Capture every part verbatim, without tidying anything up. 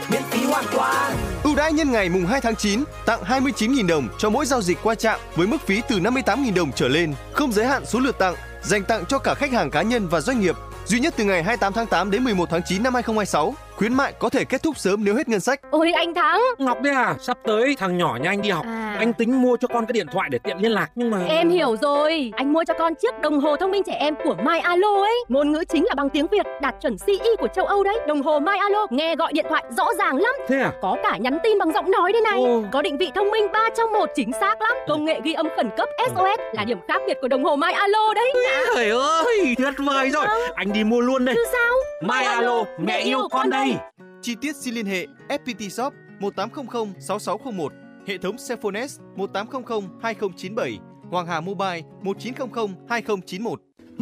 miễn phí hoàn toàn. Ưu đãi nhân ngày mùng hai tháng chín, tặng hai mươi chín nghìn đồng cho mỗi giao dịch qua trạm với mức phí từ năm mươi tám nghìn đồng trở lên, không giới hạn số lượt tặng, dành tặng cho cả khách hàng cá nhân và doanh nghiệp, duy nhất từ ngày hai mươi tám tháng tám đến mười một tháng chín năm hai không hai sáu. Khuyến mại có thể kết thúc sớm nếu hết ngân sách. Ôi anh Thắng, Ngọc đấy à, sắp tới thằng nhỏ nhà anh đi học, à. Anh tính mua cho con cái điện thoại để tiện liên lạc nhưng mà... Em hiểu rồi, anh mua cho con chiếc đồng hồ thông minh trẻ em của MyAlo ấy. Ngôn ngữ chính là bằng tiếng Việt, đạt chuẩn xê e của châu Âu đấy. Đồng hồ MyAlo nghe gọi điện thoại rõ ràng lắm. Thế à? Có cả nhắn tin bằng giọng nói đây này. Ồ. Có định vị thông minh ba trong một, chính xác lắm. Công nghệ ghi âm khẩn cấp ét o ét là điểm khác biệt của đồng hồ MyAlo đấy. Trời ơi, tuyệt vời rồi. Anh đi mua luôn đây. Chứ sao? MyAlo, mẹ yêu con đây. Chi tiết xin liên hệ ép pê tê Shop một tám không không sáu sáu không một, hệ thống Cellphones một tám không không hai không chín bảy, Hoàng Hà Mobile một chín không không hai không chín một.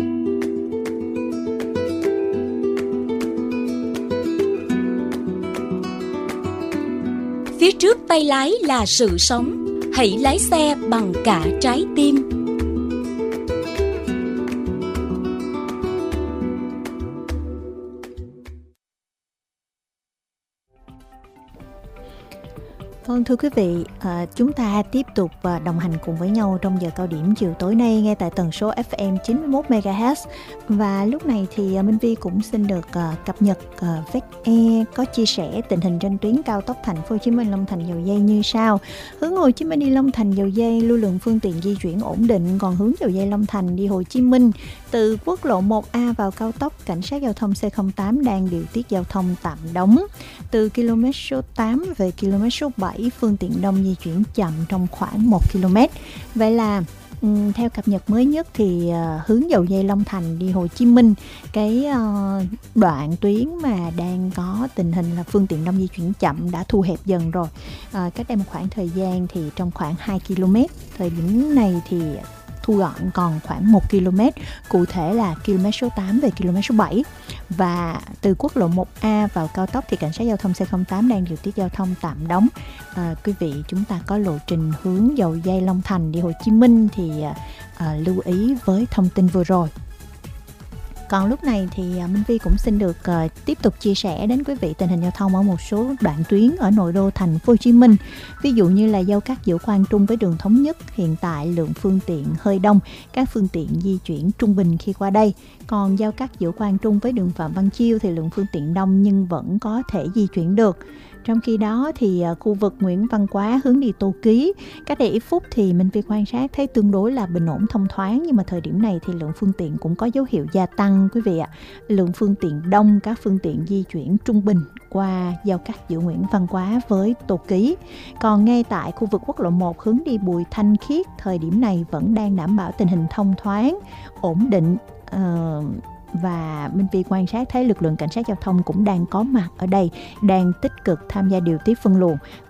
Phía trước tay lái là sự sống, hãy lái xe bằng cả trái tim. Vâng, thưa quý vị, à, chúng ta tiếp tục à, đồng hành cùng với nhau trong giờ cao điểm chiều tối nay nghe tại tần số ép em chín mươi mốt mê ga héc. Và lúc này thì à, Minh Vi cũng xin được à, cập nhật à, vê e có chia sẻ tình hình trên tuyến cao tốc Thành phố Hồ Chí Minh Long Thành Dầu Giây như sau. Hướng Hồ Chí Minh đi Long Thành Dầu Giây lưu lượng phương tiện di chuyển ổn định, còn hướng Dầu Giây Long Thành đi Hồ Chí Minh từ quốc lộ một A vào cao tốc, cảnh sát giao thông xê không tám đang điều tiết giao thông tạm đóng. Từ km số tám về km số bảy, phương tiện đông di chuyển chậm trong khoảng một ki lô mét. Vậy là um, theo cập nhật mới nhất thì uh, hướng Dầu Giây Long Thành đi Hồ Chí Minh, cái uh, đoạn tuyến mà đang có tình hình là phương tiện đông di chuyển chậm đã thu hẹp dần rồi. Uh, cách đây một khoảng thời gian thì trong khoảng hai ki lô mét, thời điểm này thì thu gọn còn khoảng một ki lô mét, cụ thể là km số tám về km số bảy. Và từ quốc lộ một A vào cao tốc thì cảnh sát giao thông xê không tám đang điều tiết giao thông tạm đóng. À, quý vị, chúng ta có lộ trình hướng Dầu Giây Long Thành đi Hồ Chí Minh thì à, lưu ý với thông tin vừa rồi. Còn lúc này thì Minh Vi cũng xin được uh, tiếp tục chia sẻ đến quý vị tình hình giao thông ở một số đoạn tuyến ở nội đô Thành phố Hồ Chí Minh. Ví dụ như là giao cắt giữa Quang Trung với đường Thống Nhất, hiện tại lượng phương tiện hơi đông, các phương tiện di chuyển trung bình khi qua đây. Còn giao cắt giữa Quang Trung với đường Phạm Văn Chiêu thì lượng phương tiện đông nhưng vẫn có thể di chuyển được. Trong khi đó thì khu vực Nguyễn Văn Quá hướng đi Tô Ký, cách đây ít phút thì Minh Vi quan sát thấy tương đối là bình ổn thông thoáng, nhưng mà thời điểm này thì lượng phương tiện cũng có dấu hiệu gia tăng quý vị ạ. Lượng phương tiện đông, các phương tiện di chuyển trung bình qua giao cắt giữa Nguyễn Văn Quá với Tô Ký. Còn ngay tại khu vực quốc lộ một hướng đi Bùi Thanh Khiết, thời điểm này vẫn đang đảm bảo tình hình thông thoáng, ổn định. Uh, Và Minh Vi quan sát thấy lực lượng cảnh sát giao thông cũng đang có mặt ở đây, đang tích cực tham gia điều tiết phân luồng.